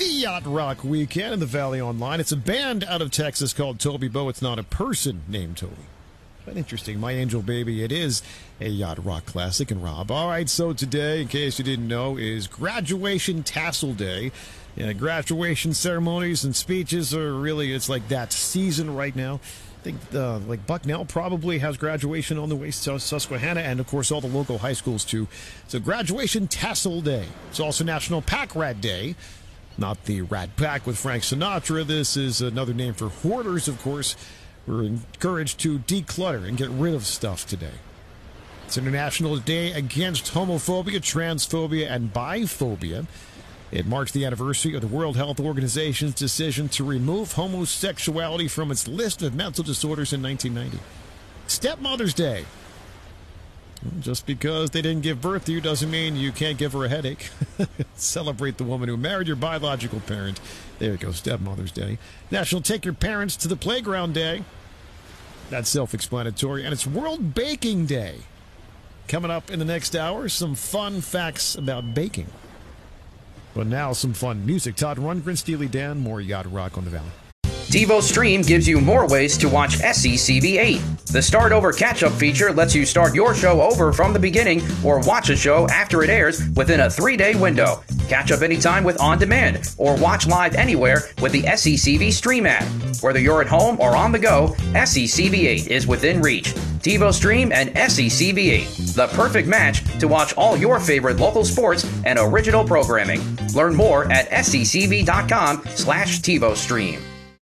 The Yacht Rock Weekend in the Valley Online. It's a band out of Texas called Toby Bo. It's not a person named Toby. But interesting. My Angel Baby. It is a Yacht Rock classic. And Rob. All right, so today, in case you didn't know, is Graduation Tassel Day. Yeah, graduation ceremonies and speeches are really, it's like that season right now. I think like Bucknell probably has graduation on the way to Susquehanna, and of course all the local high schools too. So Graduation Tassel Day. It's also National Pack Rat Day. Not the Rat Pack with Frank Sinatra. This is another name for hoarders, of course. We're encouraged to declutter and get rid of stuff today. It's International Day Against Homophobia, Transphobia, and Biphobia. It marks the anniversary of the World Health Organization's decision to remove homosexuality from its list of mental disorders in 1990. Stepmother's Day. Just because they didn't give birth to you doesn't mean you can't give her a headache. Celebrate the woman who married your biological parent. There you go, Stepmother's Day. National Take Your Parents to the Playground Day. That's self-explanatory. And it's World Baking Day. Coming up in the next hour, some fun facts about baking. But now some fun music. Todd Rundgren, Steely Dan, more Yacht Rock on the Valley. TiVo Stream gives you more ways to watch SCCV8. The Start Over Catch-Up feature lets you start your show over from the beginning or watch a show after it airs within a 3-day window. Catch up anytime with On Demand or watch live anywhere with the SCCV Stream app. Whether you're at home or on the go, SCCV8 is within reach. TiVo Stream and SCCV8, the perfect match to watch all your favorite local sports and original programming. Learn more at sccv.com/TiVo Stream.